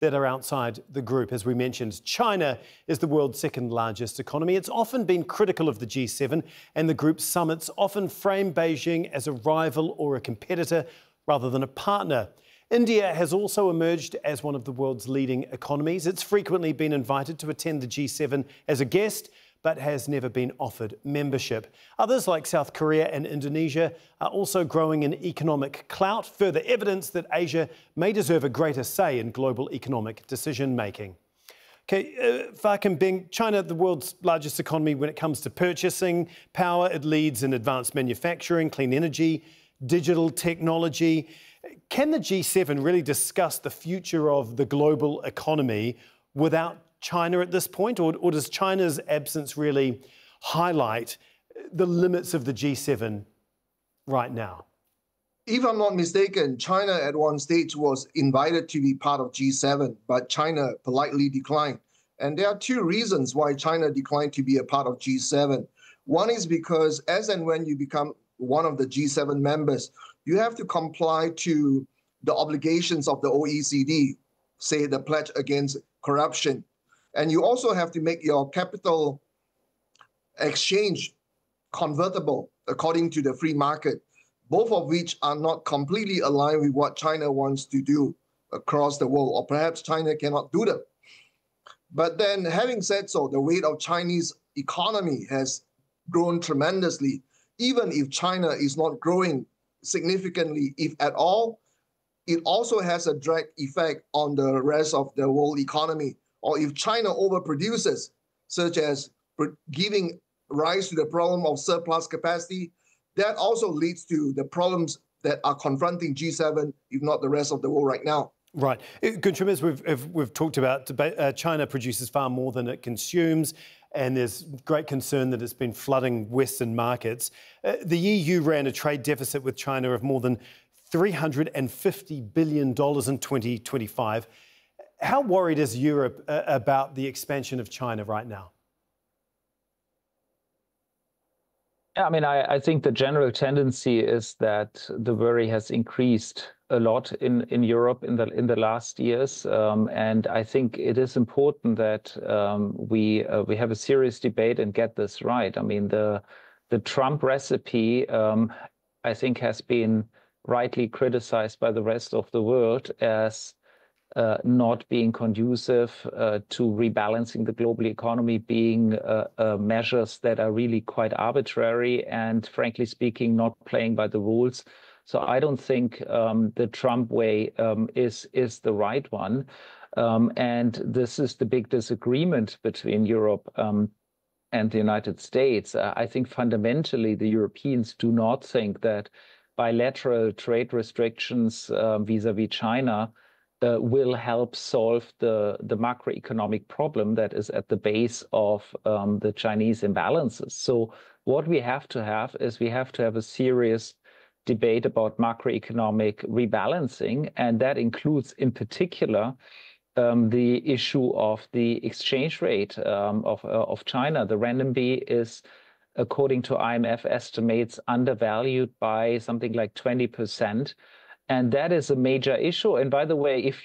that are outside the group. As we mentioned, China is the world's second largest economy. It's often been critical of the G7, and the group's summits often frame Beijing as a rival or a competitor rather than a partner. India has also emerged as one of the world's leading economies. It's frequently been invited to attend the G7 as a guest, but has never been offered membership. Others, like South Korea and Indonesia, are also growing in economic clout, further evidence that Asia may deserve a greater say in global economic decision-making. Okay, Farkham Beng, China, the world's largest economy when it comes to purchasing power. It leads in advanced manufacturing, clean energy, digital technology. Can the G7 really discuss the future of the global economy without China at this point, or does China's absence really highlight the limits of the G7 right now? If I'm not mistaken, China at one stage was invited to be part of G7, but China politely declined. And there are two reasons why China declined to be a part of G7. One is because as and when you become one of the G7 members, you have to comply to the obligations of the OECD, say the pledge against corruption. And you also have to make your capital exchange convertible according to the free market, both of which are not completely aligned with what China wants to do across the world, or perhaps China cannot do them. But then, having said so, the weight of Chinese economy has grown tremendously. Even if China is not growing significantly, if at all, it also has a drag effect on the rest of the world economy. Or if China overproduces, such as giving rise to the problem of surplus capacity, that also leads to the problems that are confronting G7, if not the rest of the world right now. Right. Guntram, as we've talked about, China produces far more than it consumes, and there's great concern that it's been flooding Western markets. The EU ran a trade deficit with China of more than $350 billion in 2025. How worried is Europe about the expansion of China right now? Yeah, I mean, I think the general tendency is that the worry has increased a lot in Europe in the last years, and I think it is important that we have a serious debate and get this right. I mean, the Trump recipe, I think, has been rightly criticized by the rest of the world as not being conducive to rebalancing the global economy, being measures that are really quite arbitrary and, frankly speaking, not playing by the rules. So I don't think the Trump way is the right one. And this is the big disagreement between Europe and the United States. I think fundamentally the Europeans do not think that bilateral trade restrictions vis-à-vis China will help solve the macroeconomic problem that is at the base of the Chinese imbalances. So what we have to have is we have to have a serious debate about macroeconomic rebalancing, and that includes in particular the issue of the exchange rate of China. The renminbi is, according to IMF estimates, undervalued by something like 20%. And that is a major issue. And by the way, if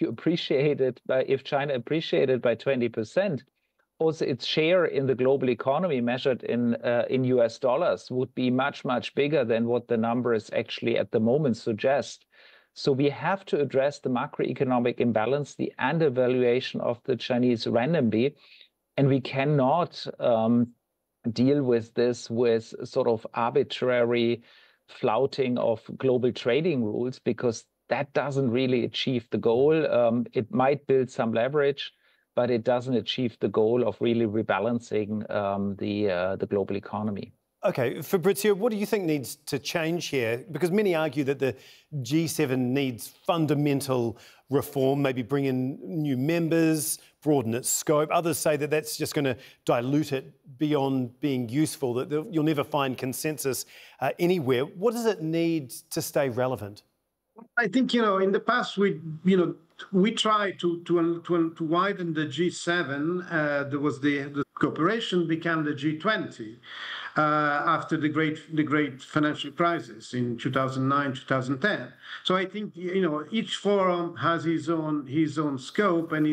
China appreciated by 20%, also its share in the global economy measured in US dollars would be much, much bigger than what the numbers actually at the moment suggest. So we have to address the macroeconomic imbalance, the undervaluation of the Chinese renminbi, and we cannot deal with this with sort of arbitrary flouting of global trading rules, because that doesn't really achieve the goal. It might build some leverage, but it doesn't achieve the goal of really rebalancing the global economy. Okay, Fabrizio, what do you think needs to change here? Because many argue that the G7 needs fundamental reform, maybe bring in new members, broaden its scope. Others say that that's just going to dilute it beyond being useful, that you'll never find consensus anywhere. What does it need to stay relevant? I think, in the past, we tried to widen the G7. There was the cooperation became the G20 after the great financial crisis in 2009, 2010. So I think, each forum has his own scope and